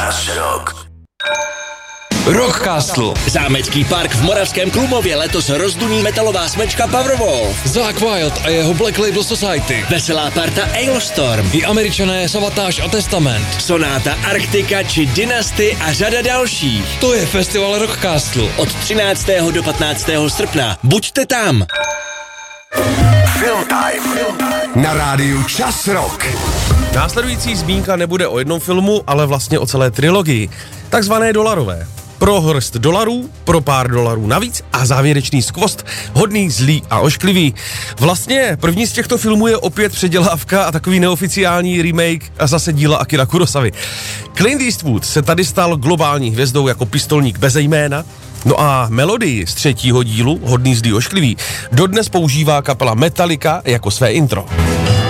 Čas Rock. Rockcastle. Zámecký park v Moravském Krumlově letos rozduní metalová smečka Powerwolf. Zakk Wylde a jeho Black Label Society. Veselá parta Ailstorm. I Američané Savatage a Testament. Sonáta Arktika či Dynasty a řada dalších. To je festival Rockcastle. Od 13. do 15. srpna. Buďte tam. Film Time na rádiu Čas Rock. Následující zmínka nebude o jednom filmu, ale vlastně o celé trilogii. Takzvané dolarové. Pro hrst dolarů, pro pár dolarů navíc a závěrečný skvost, hodný, zlý a ošklivý. Vlastně první z těchto filmů je opět předělávka a takový neoficiální remake a zase díla Akira Kurosavy. Clint Eastwood se tady stal globální hvězdou jako pistolník bez jména. No a melodii z třetího dílu, hodný, zlý, ošklivý, dodnes používá kapela Metallica jako své intro.